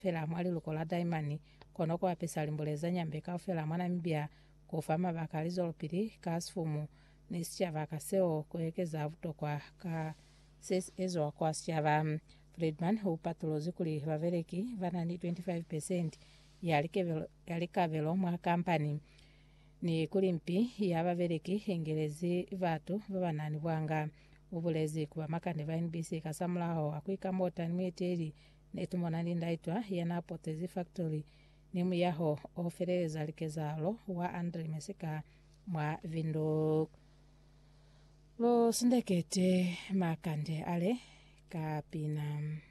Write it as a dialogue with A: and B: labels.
A: fela mwali lukola daimani kono kwa pesa limboleza nyambe ka fela mwana mbia kufama bakalizo lupiri kasfumu nisicha vakaseo kuwekeza kutokwa ka ses ezo kwa siava Friedman upatolozi kuli vavereki vanani 25% yalikavelo mwa kampani ni kulimpi ya vavereki ingerezi vatu vavanani bwanga ubulezi kuba makande va NBC kasamulaho akwika mota nimeteri netumonani ndaitwa yanapotezi factory nimu yaho ofereza likezalo wa Andre Mesika mwa vindo lo sindekete makande ale kapina.